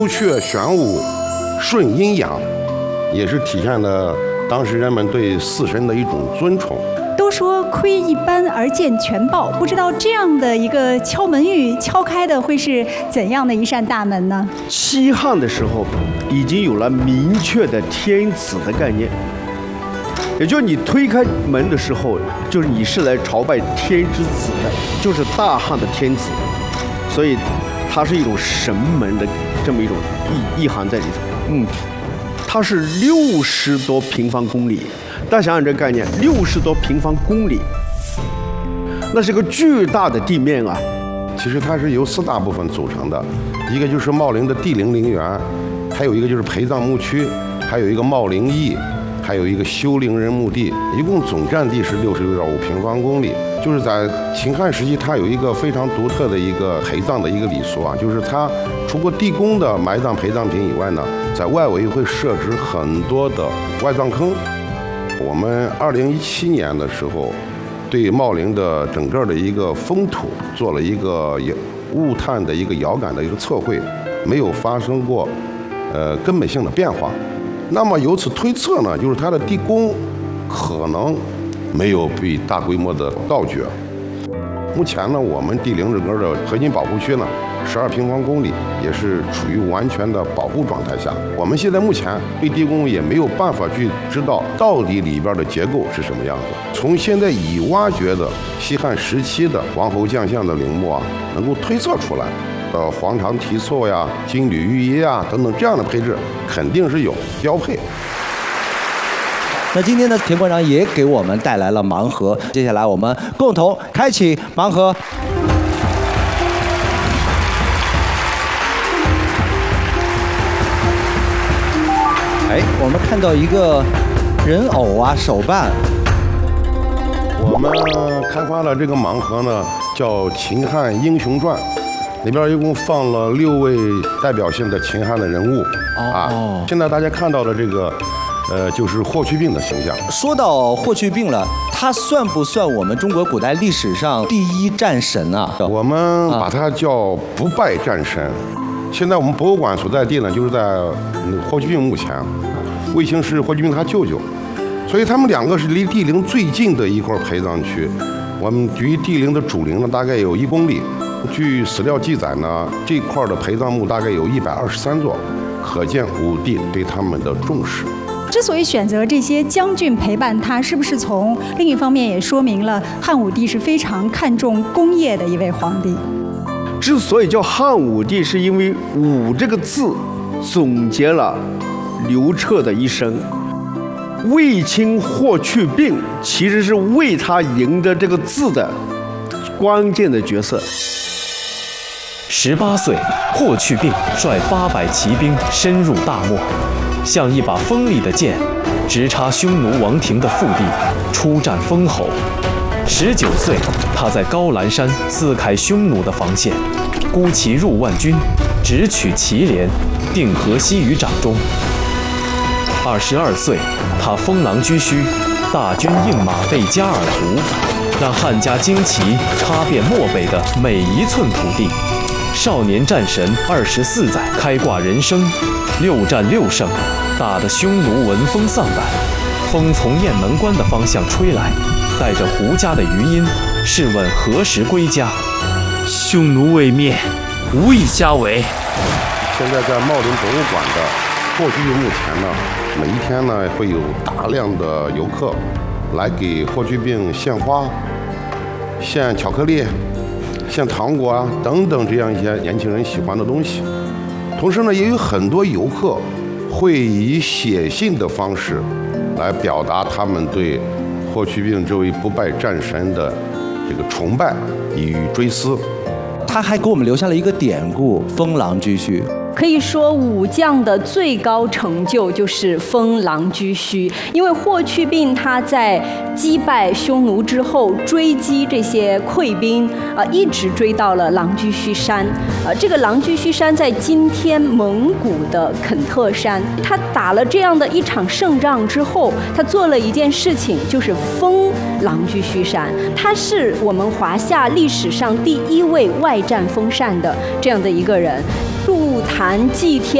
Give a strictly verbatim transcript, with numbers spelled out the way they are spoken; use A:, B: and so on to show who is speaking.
A: 朱雀玄武，顺阴阳，也是体现了当时人们对祀神的一种尊崇。
B: 都说窥一斑而见全豹，不知道这样的一个敲门玉敲开的会是怎样的一扇大门呢？
C: 西汉的时候，已经有了明确的天子的概念，也就是你推开门的时候，就是你是来朝拜天之子的，就是大汉的天子，所以它是一种神门的这么一种意意涵在里头。嗯，它是六十多平方公里。大家想想这个概念，六十多平方公里，那是个巨大的地面啊。
A: 其实它是由四大部分组成的，一个就是茂陵的帝陵陵园，还有一个就是陪葬墓区，还有一个茂陵驿，还有一个修陵人墓地，一共总占地是六十六点五平方公里。就是在秦汉时期，它有一个非常独特的一个陪葬的一个礼俗啊，就是它除过地宫的埋葬陪葬品以外呢，在外围会设置很多的外葬坑。我们二零一七年的时候，对茂陵的整个的一个风土做了一个物探的一个遥感的一个测绘，没有发生过呃根本性的变化。那么由此推测呢，就是它的地宫可能没有被大规模的盗掘。目前呢，我们帝陵这边的核心保护区呢，十二平方公里，也是处于完全的保护状态下。我们现在目前对地宫也没有办法去知道到底里边的结构是什么样子。从现在已挖掘的西汉时期的王侯将相的陵墓啊，能够推测出来，呃，黄裳题错呀、金缕玉衣啊等等这样的配置，肯定是有标配。
D: 那今天呢，田馆长也给我们带来了盲盒，接下来我们共同开启盲盒。哎，我们看到一个人偶啊，手办。
A: 我们开发了这个盲盒呢，叫《秦汉英雄传》，里边一共放了六位代表性的秦汉的人物啊。
D: 哦，
A: 现在大家看到的这个。呃，就是霍去病的形象。
D: 说到霍去病了，他算不算我们中国古代历史上第一战神啊？
A: 我们把他叫不败战神。现在我们博物馆所在地呢，就是在霍去病墓前，卫青是霍去病他舅舅，所以他们两个是离帝陵最近的一块陪葬区。我们距地陵的主陵呢，大概有一公里。据史料记载呢，这块的陪葬墓大概有一百二十三座，可见武帝对他们的重视。
B: 之所以选择这些将军陪伴他，是不是从另一方面也说明了汉武帝是非常看重功业的一位皇帝？
C: 之所以叫汉武帝，是因为“武”这个字总结了刘彻的一生。卫青、霍去病其实是为他赢得这个字的关键的角色。
E: 十八岁，霍去病率八百骑兵深入大漠。像一把锋利的剑，直插匈奴王庭的腹地，出战封侯。十九岁，他在高兰山撕开匈奴的防线，孤骑入万军，直取祁连，定河西于掌中。二十二岁，他封狼居胥，大军应马被加尔图，让汉家旌旗插遍漠北的每一寸土地。少年战神二十四载，开挂人生，六战六胜，打得匈奴闻风丧胆。风从雁门关的方向吹来，带着胡家的余音，试问何时归家？
F: 匈奴未灭，无以家为。
A: 现在在茂陵博物馆的霍去病墓前呢，每一天呢会有大量的游客来给霍去病献花、献巧克力、献糖果啊等等这样一些年轻人喜欢的东西。同时呢，也有很多游客会以写信的方式来表达他们对霍去病这位不败战神的这个崇拜与追思。
D: 他还给我们留下了一个典故：封狼居胥。
G: 可以说，武将的最高成就就是封狼居胥。因为霍去病他在击败匈奴之后，追击这些溃兵，呃，一直追到了狼居胥山。呃，这个狼居胥山在今天蒙古的肯特山。他打了这样的一场胜仗之后，他做了一件事情，就是封狼居胥山。他是我们华夏历史上第一位外战封禅的这样的一个人。入台坛祭天。